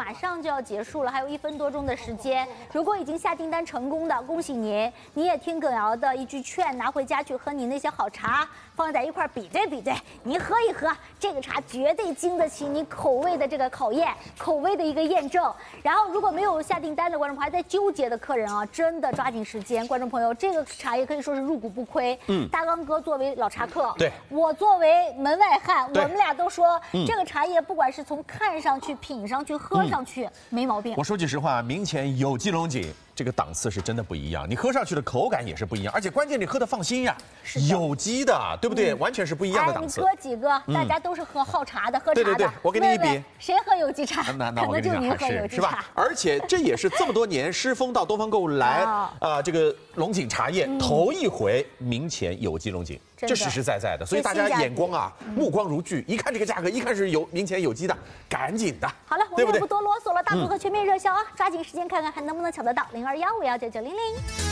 马上就要结束了，还有1分多钟的时间。如果已经下订单成功的，恭喜您！你也听耿瑶的一句劝，拿回家去喝你那些好茶，放在一块比对比对，你喝一喝，这个茶绝对经得起你口味的这个考验，口味的一个验证。然后，如果没有下订单的观众朋友，还在纠结的客人啊，真的抓紧时间，观众朋友，这个茶叶可以说是入股不亏。大刚哥作为老茶客， 对我作为门外汉，我们俩都说，这个茶叶不管是从看上去、品上去、喝上去，没毛病。 我说句实话，明前有机龙井这个档次是真的不一样，你喝上去的口感也是不一样，而且关键你喝的放心呀，有机的，对不对？完全是不一样的档次。 你哥几个，大家都是好茶的，喝茶的。 对，我给你一比， 谁喝有机茶？ 那我跟你讲，还是吧？ 而且这也是这么多年狮峰到东方购物来这个龙井茶叶头一回明前有机龙井。这实实在在的，所以大家眼光啊，目光如炬，一看这个价格，一看是明前有机的，赶紧的。 好了，我们也不多啰嗦了，大组合全面热销啊，抓紧时间看看还能不能抢得到0215199900。